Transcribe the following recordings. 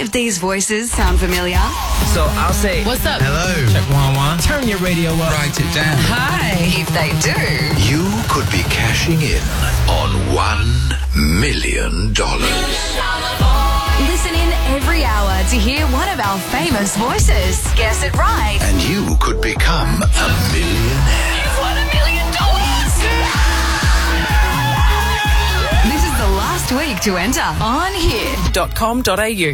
of these voices sound familiar? So I'll say, What's up? Hello. Check 1-1. Turn your radio up. Write it down. Hi. If they do, You could be cashing in on $1 million. listen in every hour to hear one of our famous voices. Guess it right. And you could become a millionaire. You've won $1 million. This is the last week to enter on here.com.au.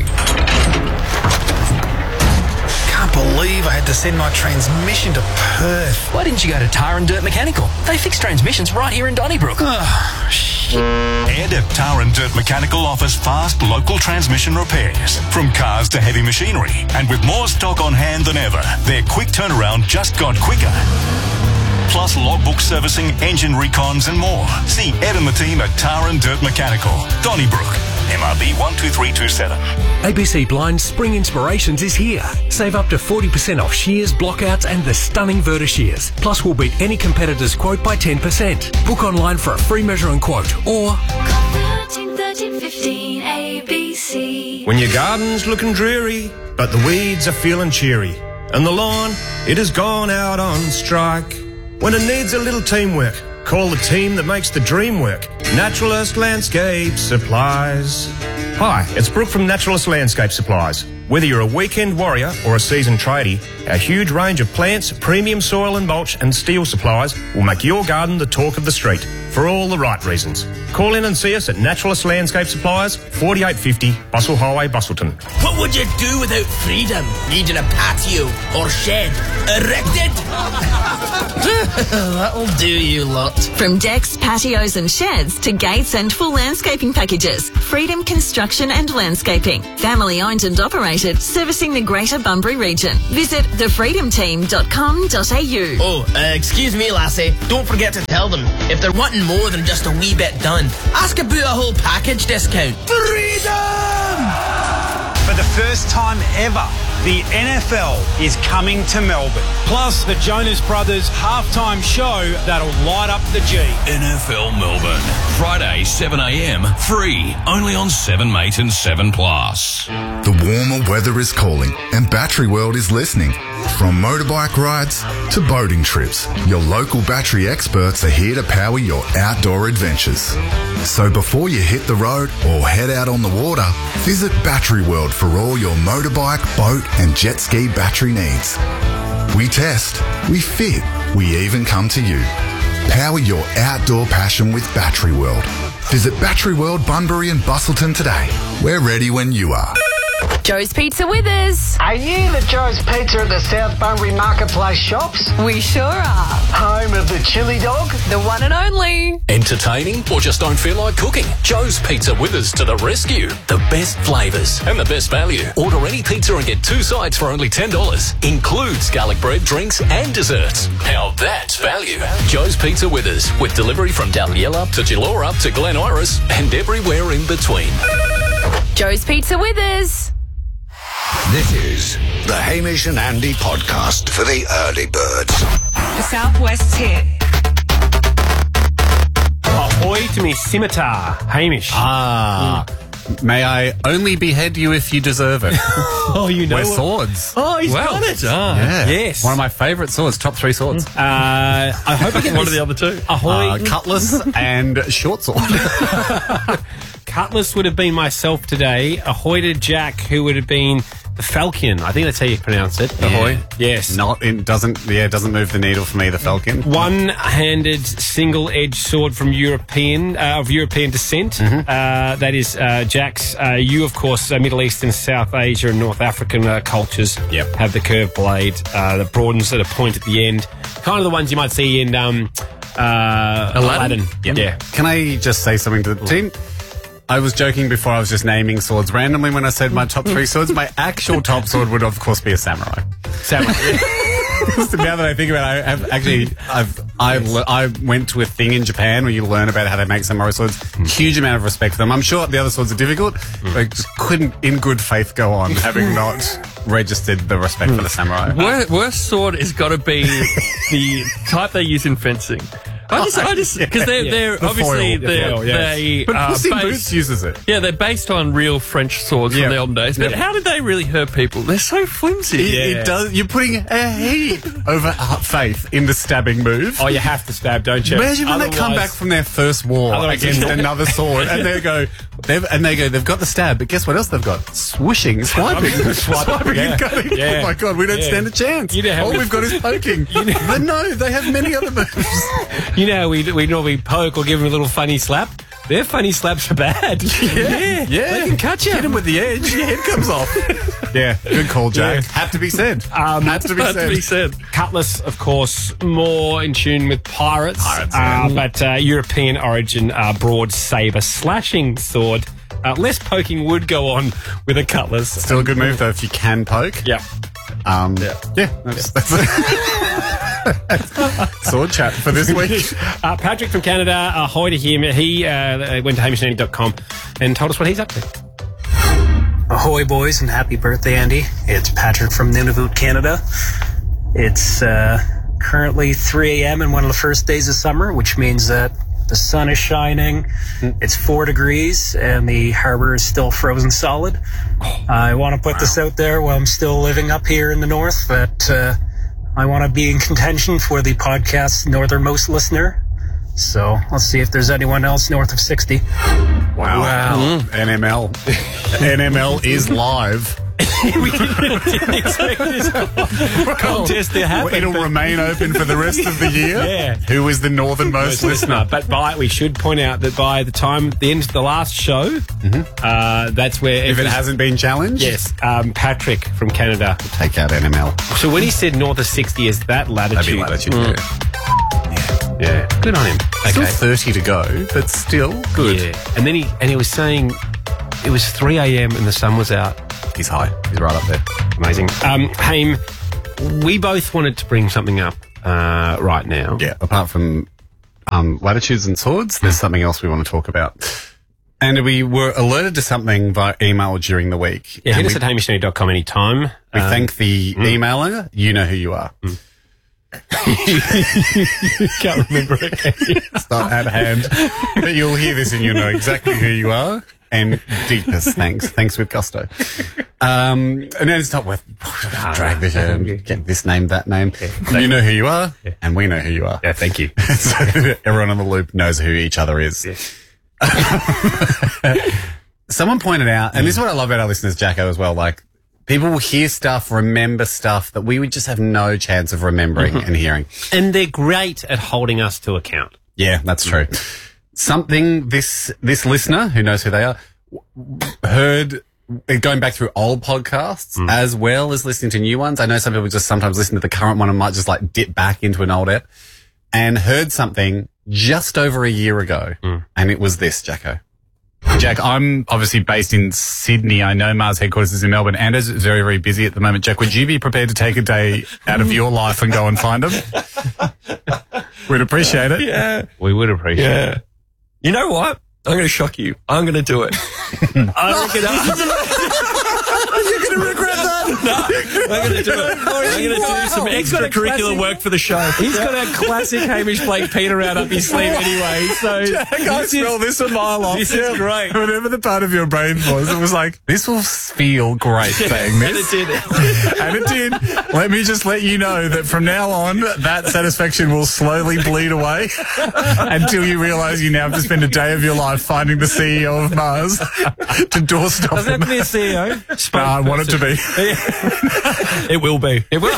Can't believe I had to send my transmission to Perth. why didn't you go to Tar and Dirt Mechanical? They fix transmissions right here in Donnybrook. Oh, shit. AirDep Tar and Dirt Mechanical offers fast local transmission repairs, from cars to heavy machinery. And with more stock on hand than ever, their quick turnaround just got quicker. Plus logbook servicing, engine recons and more. See Ed and the team at Tar and Dirt Mechanical, Donnybrook. MRB 12327. ABC Blind's Spring Inspirations is here. Save up to 40% off shears, blockouts and the stunning Verta shears. Plus we'll beat any competitor's quote by 10%. Book online for a free measure and quote or... 13 15 ABC. When your garden's looking dreary, but the weeds are feeling cheery, and the lawn, it has gone out on strike. When it needs a little teamwork, call the team that makes the dream work. Naturalist Landscape Supplies. Hi, it's Brooke from Naturalist Landscape Supplies. Whether you're a weekend warrior or a seasoned tradie, our huge range of plants, premium soil and mulch and steel supplies will make your garden the talk of the street for all the right reasons. Call in and see us at Naturalist Landscape Supplies, 4850 Bustle Highway, Bustleton. What would you do without freedom? Needing a patio or shed erected? That'll do you lot. From decks, patios and sheds to gates and full landscaping packages, Freedom Construction and Landscaping. Family owned and operated, servicing the Greater Bunbury region. Visit thefreedomteam.com.au. Oh, excuse me, lassie. Don't forget to tell them, if they're wanting more than just a wee bit done, ask about a whole package discount. Freedom! For the first time ever, the NFL is coming to Melbourne. Plus, the Jonas Brothers halftime show that'll light up the G. NFL Melbourne, Friday 7 a.m, free, only on 7 Mate and 7 Plus. The warmer weather is calling and Battery World is listening. From motorbike rides to boating trips, your local battery experts are here to power your outdoor adventures. So before you hit the road or head out on the water, visit Battery World for all your motorbike, boat and jet ski battery needs. We test, we fit, we even come to you. Power your outdoor passion with Battery World. Visit Battery World Bunbury and Bustleton today. We're ready when you are. Joe's Pizza Withers. Are you the Joe's Pizza at the South Bunbury Marketplace shops? We sure are. Home of the chili dog? The one and only. Entertaining or just don't feel like cooking? Joe's Pizza Withers to the rescue. The best flavours and the best value. Order any pizza and get 2 sides for only $10. Includes garlic bread, drinks and desserts. Now that's value. Joe's Pizza Withers, with delivery from Daliella to Gilora to Glen Iris and everywhere in between. Joe's Pizza Withers. This is the Hamish and Andy podcast for the early birds. The Southwest's hit. Ahoy to me scimitar, Hamish. May I only behead you if you deserve it. Oh, you know We're what? swords. Oh, he's got it. Yeah. Yes. One of my favourite swords, top 3 swords. I hope I get What this. are the other 2? Ahoy. Cutlass and short sword. Cutlass would have been myself today. Ahoy to Jack, who would have been the Falcon. I think that's how you pronounce it. Ahoy. Yes. Doesn't move the needle for me, the Falcon. One-handed, single-edged sword from European descent. That is Jack's. You, of course, Middle Eastern, South Asia, and North African cultures have the curved blade that broadens at a point at the end. Kind of the ones you might see in Aladdin. Yep. Yeah. Can I just say something to the team? I was joking before. I was just naming swords randomly when I said my top 3 swords. My actual top sword would, of course, be a samurai. Samurai. So now that I think about it, I went to a thing in Japan where you learn about how they make samurai swords. Huge amount of respect for them. I'm sure the other swords are difficult, but I just couldn't, in good faith, go on having not registered the respect for the samurai. Worst sword has got to be the type they use in fencing. I just because they're The obviously foil. But Puss in Boots uses it. Yeah, they're based on real French swords from the olden days. But how did they really hurt people? They're so flimsy. It does. You're putting a heap of faith in the stabbing move. Oh, you have to stab, don't you? Imagine when they come back from their first war against another sword, and they've got the stab, but guess what else they've got? Swishing, swiping and cutting. Yeah. Oh my god, we don't stand a chance. All we've got is poking. But no, they have many other moves. You know how we normally poke or give them a little funny slap? Their funny slaps are bad. Yeah. They can cut you. Hit them with the edge, your head comes off. Yeah, good call, Jack. Yeah. Had to be said. Had to be said. Cutlass, of course, more in tune with pirates. But European origin broad saber slashing sword. Less poking would go on with a cutlass. Still a good move, though, if you can poke. Yeah. That's sword chat for this week. Patrick from Canada, ahoy to him. He went to hamishandy.com and told us what he's up to. Ahoy, boys, and happy birthday, Andy. It's Patrick from Nunavut, Canada. It's currently 3 a.m. and one of the first days of summer, which means that the sun is shining, it's 4 degrees, and the harbor is still frozen solid. I want to put this out there while I'm still living up here in the north, that I want to be in contention for the podcast's northernmost listener. So let's see if there's anyone else north of 60. Wow. NML. NML is live. We didn't expect this contest to happen. It'll remain open for the rest of the year. Yeah. Who is the northernmost listener? But we should point out that by the time the end of the last show, that's where if it hasn't been challenged, yes, Patrick from Canada will take out NML. So when he said north of 60, is that latitude? That'd be latitude. Yeah, good on him. Still 30 to go, but still good. Yeah. And then he was saying it was 3 a.m. and the sun was out. He's high. He's right up there. Amazing. Haim, we both wanted to bring something up right now. Yeah, apart from latitudes and swords, there's something else we want to talk about. And we were alerted to something via email during the week. Yeah, hit us at hamishandy.com anytime. We thank the emailer. You know who you are. Can't remember it. It's not at hand. But you'll hear this and you'll know exactly who you are. And deepest thanks. Thanks with gusto. And then it's not worth drag this and get this name, that name. Yeah. You know who you are, and we know who you are. Yeah, thank you. So everyone on the loop knows who each other is. Yeah. Someone pointed out, and this is what I love about our listeners, Jacko, as well, like, people will hear stuff, remember stuff that we would just have no chance of remembering and hearing. And they're great at holding us to account. Yeah, that's true. Something this listener, who knows who they are, heard going back through old podcasts as well as listening to new ones. I know some people just sometimes listen to the current one and might just like dip back into an old ep, and heard something just over a year ago. And it was this, Jacko. Jack, I'm obviously based in Sydney. I know Mars headquarters is in Melbourne. Anders is very, very busy at the moment. Jack, would you be prepared to take a day out of your life and go and find him? We'd appreciate it. Yeah. We would appreciate it. You know what? I'm going to shock you. I'm going to do it. I reckon you're going to regret that. No, I'm going to do it. I'm going to do some extracurricular work for the show. He's got a classic Hamish Blake Peter out up his sleeve anyway. So Jack, I smell this a mile off. This is great. Whatever the part of your brain was, it was like, this will feel great saying this. And it did. And it did. Let me just let you know that from now on, that satisfaction will slowly bleed away until you realise you now have to spend a day of your life finding the CEO of Mars to doorstop him. Doesn't have to be a CEO. No, I want it to be. It will be. It will.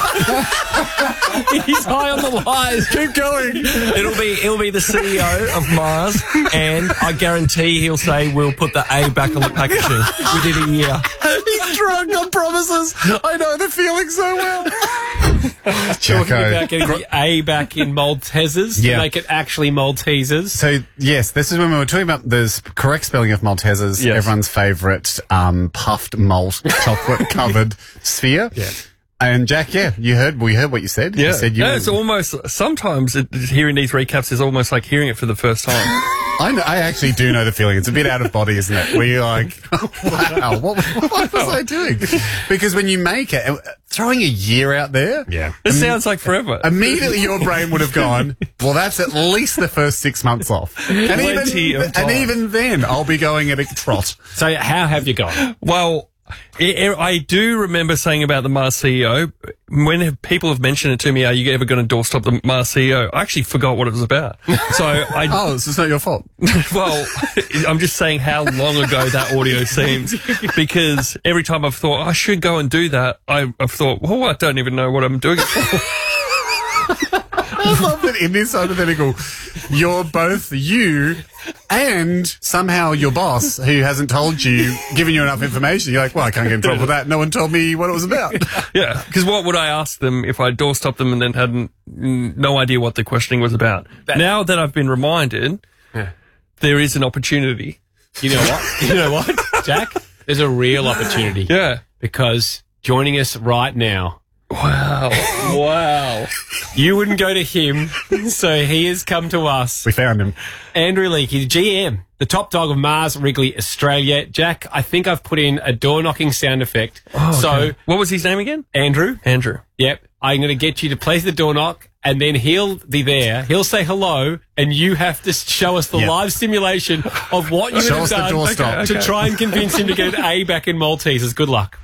He's high on the wires. Keep going. It'll be the CEO of Mars, and I guarantee he'll say we'll put the A back on the packaging within a year. He's drunk on promises. I know the feeling so well. Talking about getting the A back in Maltesers to make it actually Maltesers. So, yes, this is when we were talking about the correct spelling of Maltesers, everyone's favourite puffed malt chocolate-covered sphere. Yeah. And Jack, we heard what you said. Yeah, You said it's almost, sometimes hearing these recaps is almost like hearing it for the first time. I actually do know the feeling. It's a bit out of body, isn't it? Where you're like, wow, what was I doing? Because when you make it, throwing a year out there. Yeah. It sounds like forever. Immediately your brain would have gone, well, that's at least the first 6 months off. And even then, I'll be going at a trot. So how have you gone? Well, I do remember saying about the Mars CEO, when people have mentioned it to me, are you ever going to doorstop the Mars CEO? I actually forgot what it was about. So so it's not your fault. Well, I'm just saying how long ago that audio seems, because every time I've thought I should go and do that, I've thought, well, I don't even know what I'm doing it for. I love that in this hypothetical, you're both you and somehow your boss, who hasn't told you, given you enough information. You're like, well, I can't get in trouble with that. No one told me what it was about. Yeah, because what would I ask them if I doorstopped them and then had no idea what the questioning was about? Now that I've been reminded, there is an opportunity. You know what? You know what, Jack? There's a real opportunity. Yeah. Because joining us right now. Wow. You wouldn't go to him, so he has come to us. We found him. Andrew Leakey, GM, the top dog of Mars Wrigley Australia. Jack, I think I've put in a door knocking sound effect. Oh, okay. So what was his name again? Andrew. Yep. I'm going to get you to place the door knock, and then he'll be there. He'll say hello, and you have to show us the live simulation of what you have done to try and convince him to get an A back in Maltesers. Good luck.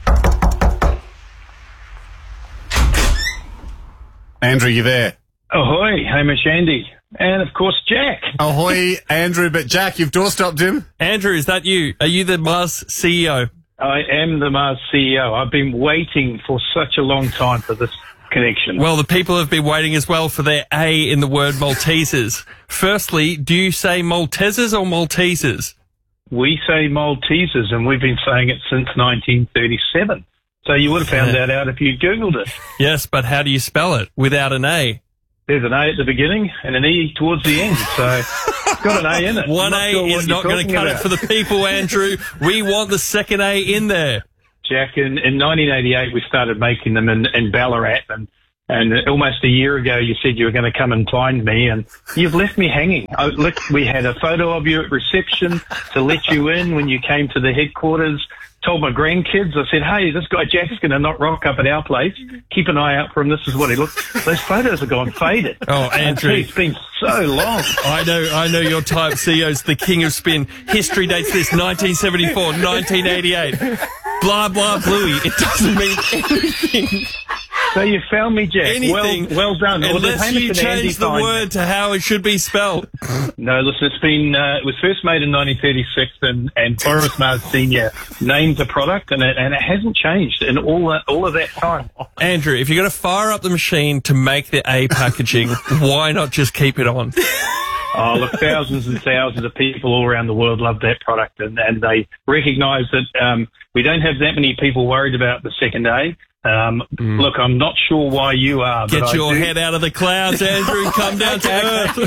Andrew, you there? Ahoy, Hamish, Andy, and of course Jack. Ahoy, Andrew, but Jack, you've doorstopped him. Andrew, is that you? Are you the Mars CEO? I am the Mars CEO. I've been waiting for such a long time for this connection. Well, the people have been waiting as well for their A in the word Maltesers. Firstly, do you say Maltesers or Maltesers? We say Maltesers, and we've been saying it since 1937. So you would have found that out if you Googled it. Yes, but how do you spell it without an A? There's an A at the beginning and an E towards the end. So it's got an A in it. One A is not going to cut it for the people, Andrew. We want the second A in there. Jack, in 1988, we started making them in Ballarat, and almost a year ago you said you were going to come and find me, and you've left me hanging. We had a photo of you at reception to let you in when you came to the headquarters. Told my grandkids, I said, hey, this guy Jack's going to not rock up at our place. Keep an eye out for him. This is what he looks. Those photos have gone faded. Oh, Andrew. It's been so long. I know your type. CEO's the king of spin. History dates this 1974, 1988. Blah, blah, bluey. It doesn't mean anything. So you found me, Jack. Anything. Well done. Unless you change the word to how it should be spelled. No, listen, it's been, it was first made in 1936 and Forrest Mars Sr. named the product and it hasn't changed in all of that time. Andrew, if you're going to fire up the machine to make the A packaging, why not just keep it on? Oh, look, thousands and thousands of people all around the world love that product and they recognise that we don't have that many people worried about the second A. Look, I'm not sure why you are. Get but your head out of the clouds, Andrew. Come down to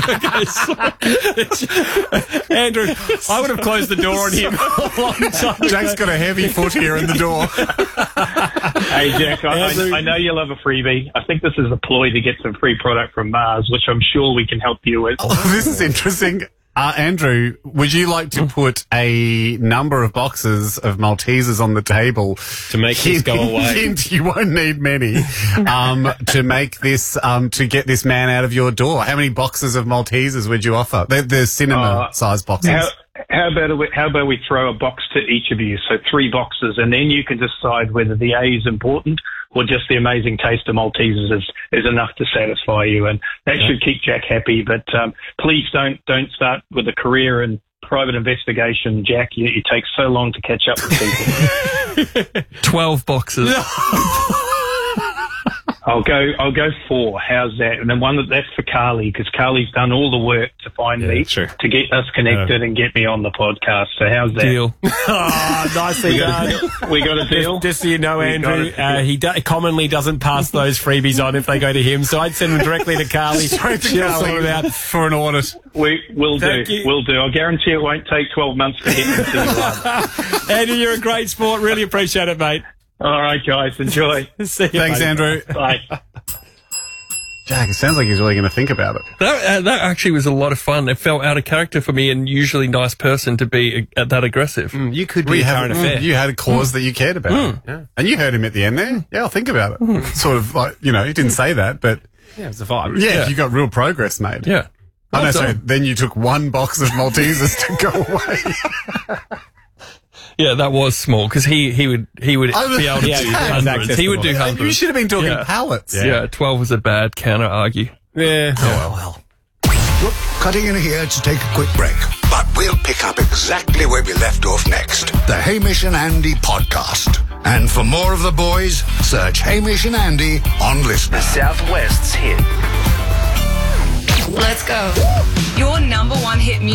earth. Andrew, I would have closed the door on him a long time. Jack's got a heavy foot here in the door. Hey, Jack, I know you love a freebie. I think this is a ploy to get some free product from Mars, which I'm sure we can help you with. Oh, this is interesting. Andrew, would you like to put a number of boxes of Maltesers on the table to make this go away? You won't need many to make this to get this man out of your door. How many boxes of Maltesers would you offer? They're cinema-sized boxes. How about we throw a box to each of you? So 3 boxes, and then you can decide whether the A is important or just the amazing taste of Maltesers is enough to satisfy you, and that should keep Jack happy. But please don't start with a career in private investigation, Jack. You take so long to catch up with people. 12 boxes. I'll go 4. How's that? And then that's for Carly, because Carly's done all the work to find me, to get us connected and get me on the podcast. So how's that? Deal. Oh, nicely done. We got a deal? Just so you know, Andrew, he commonly doesn't pass those freebies on if they go to him, so I'd send them directly to Carly. Straight to Carly out for an audit. We'll do. I guarantee it won't take 12 months to get into you. Andrew, you're a great sport. Really appreciate it, mate. All right, guys. Enjoy. See you, Thanks, mate. Andrew. Bye. Jack, it sounds like he's really going to think about it. That actually was a lot of fun. It felt out of character for me, and usually nice person to be that aggressive. You could be a current affair. You had a cause that you cared about. Yeah. And you heard him at the end there. Yeah, I'll think about it. Sort of like, you know, he didn't say that, but Yeah, it's a vibe. yeah, you got real progress made. Yeah. I know, Well so done. then you took one box of Maltesers to go away. Yeah, that was small because he would be able to do hundreds. He would do hundreds. You should have been talking Yeah. pallets. Yeah. 12 was a bad, can't argue. Yeah. well. We're cutting in here to take a quick break, but we'll pick up exactly where we left off next. The Hamish and Andy podcast. And for more of the boys, search Hamish and Andy on Listener. Southwest's hit. Let's go. Your number one hit music.